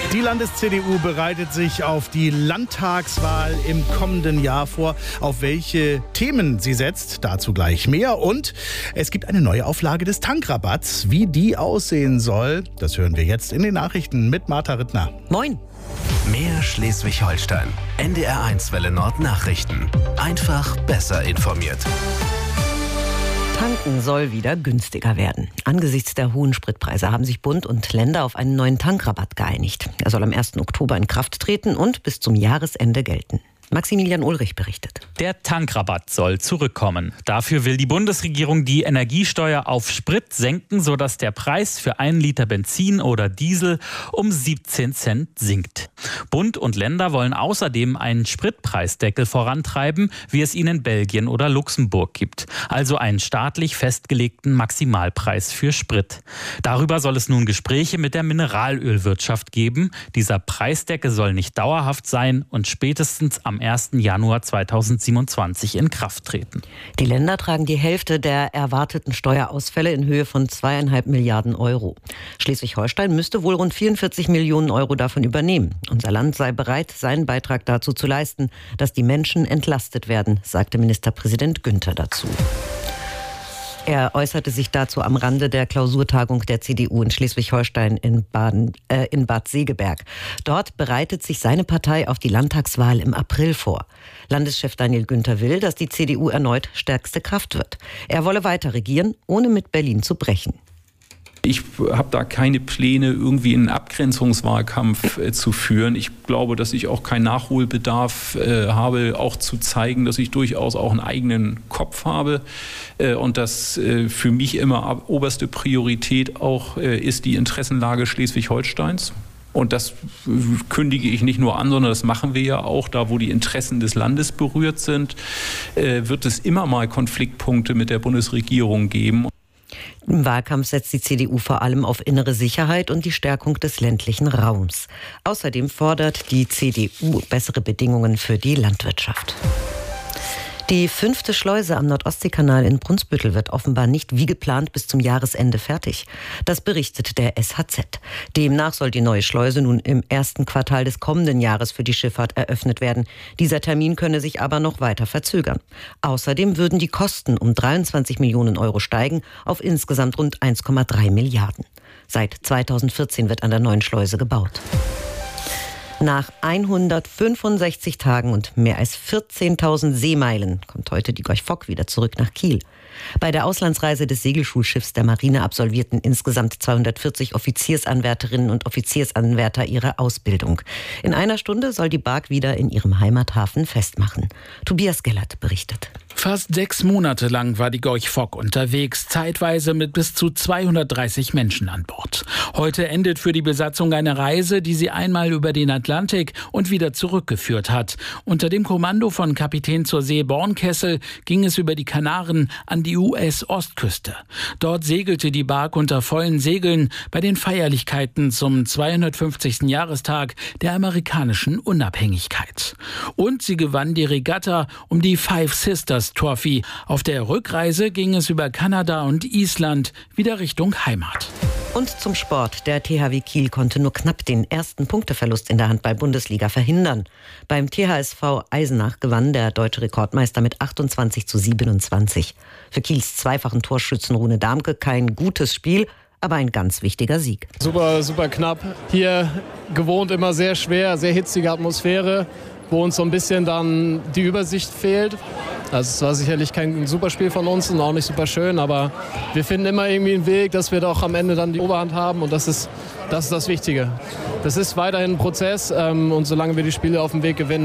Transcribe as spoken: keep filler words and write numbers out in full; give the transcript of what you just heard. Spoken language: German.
Die Landes-C D U bereitet sich auf die Landtagswahl im kommenden Jahr vor. Auf welche Themen sie setzt, dazu gleich mehr. Und es gibt eine neue Auflage des Tankrabatts. Wie die aussehen soll, das hören wir jetzt in den Nachrichten mit Martha Rittner. Moin. Mehr Schleswig-Holstein. N D R eins Welle Nord Nachrichten. Einfach besser informiert. Tanken soll wieder günstiger werden. Angesichts der hohen Spritpreise haben sich Bund und Länder auf einen neuen Tankrabatt geeinigt. Er soll am ersten Oktober in Kraft treten und bis zum Jahresende gelten. Maximilian Ulrich berichtet. Der Tankrabatt soll zurückkommen. Dafür will die Bundesregierung die Energiesteuer auf Sprit senken, sodass der Preis für einen Liter Benzin oder Diesel um siebzehn Cent sinkt. Bund und Länder wollen außerdem einen Spritpreisdeckel vorantreiben, wie es ihn in Belgien oder Luxemburg gibt. Also einen staatlich festgelegten Maximalpreis für Sprit. Darüber soll es nun Gespräche mit der Mineralölwirtschaft geben. Dieser Preisdeckel soll nicht dauerhaft sein und spätestens am ersten Januar zweitausendsiebenundzwanzig in Kraft treten. Die Länder tragen die Hälfte der erwarteten Steuerausfälle in Höhe von zweieinhalb Milliarden Euro. Schleswig-Holstein müsste wohl rund vierundvierzig Millionen Euro davon übernehmen. Unser Land sei bereit, seinen Beitrag dazu zu leisten, dass die Menschen entlastet werden, sagte Ministerpräsident Günther dazu. Er äußerte sich dazu am Rande der Klausurtagung der C D U in Schleswig-Holstein in, Baden, äh, in Bad Segeberg. Dort bereitet sich seine Partei auf die Landtagswahl im April vor. Landeschef Daniel Günther will, dass die C D U erneut stärkste Kraft wird. Er wolle weiter regieren, ohne mit Berlin zu brechen. Ich habe da keine Pläne, irgendwie einen Abgrenzungswahlkampf äh, zu führen. Ich glaube, dass ich auch keinen Nachholbedarf äh, habe, auch zu zeigen, dass ich durchaus auch einen eigenen Kopf habe äh, und dass äh, für mich immer oberste Priorität auch äh, ist die Interessenlage Schleswig-Holsteins. Und das kündige ich nicht nur an, sondern das machen wir ja auch. Da, wo die Interessen des Landes berührt sind, äh, wird es immer mal Konfliktpunkte mit der Bundesregierung geben. Im Wahlkampf setzt die C D U vor allem auf innere Sicherheit und die Stärkung des ländlichen Raums. Außerdem fordert die C D U bessere Bedingungen für die Landwirtschaft. Die fünfte Schleuse am Nordostseekanal in Brunsbüttel wird offenbar nicht wie geplant bis zum Jahresende fertig. Das berichtet der S H Z. Demnach soll die neue Schleuse nun im ersten Quartal des kommenden Jahres für die Schifffahrt eröffnet werden. Dieser Termin könne sich aber noch weiter verzögern. Außerdem würden die Kosten um dreiundzwanzig Millionen Euro steigen auf insgesamt rund eins Komma drei Milliarden. Seit zweitausendvierzehn wird an der neuen Schleuse gebaut. Nach hundertfünfundsechzig Tagen und mehr als vierzehntausend Seemeilen kommt heute die Gorch Fock wieder zurück nach Kiel. Bei der Auslandsreise des Segelschulschiffs der Marine absolvierten insgesamt zweihundertvierzig Offiziersanwärterinnen und Offiziersanwärter ihre Ausbildung. In einer Stunde soll die Bark wieder in ihrem Heimathafen festmachen. Tobias Gellert berichtet. Fast sechs Monate lang war die Gorch Fock unterwegs, zeitweise mit bis zu zweihundertdreißig Menschen an Bord. Heute endet für die Besatzung eine Reise, die sie einmal über den Atlantik und wieder zurückgeführt hat. Unter dem Kommando von Kapitän zur See Bornkessel ging es über die Kanaren an die U S-Ostküste. Dort segelte die Bark unter vollen Segeln bei den Feierlichkeiten zum zweihundertfünfzigsten Jahrestag der amerikanischen Unabhängigkeit. Und sie gewann die Regatta um die Five Sisters Trophy. Auf der Rückreise ging es über Kanada und Island wieder Richtung Heimat. Und zum Sport. Der T H W Kiel konnte nur knapp den ersten Punkteverlust in der Handball-Bundesliga verhindern. Beim T H S V Eisenach gewann der deutsche Rekordmeister mit achtundzwanzig zu siebenundzwanzig. Für Kiels zweifachen Torschützen Rune Damke kein gutes Spiel, aber ein ganz wichtiger Sieg. Super, super knapp. Hier gewohnt immer sehr schwer, sehr hitzige Atmosphäre, wo uns so ein bisschen dann die Übersicht fehlt. Also es war sicherlich kein super Spiel von uns und auch nicht super schön, aber wir finden immer irgendwie einen Weg, dass wir doch am Ende dann die Oberhand haben und das ist das, ist das Wichtige. Das ist weiterhin ein Prozess und solange wir die Spiele auf dem Weg gewinnen,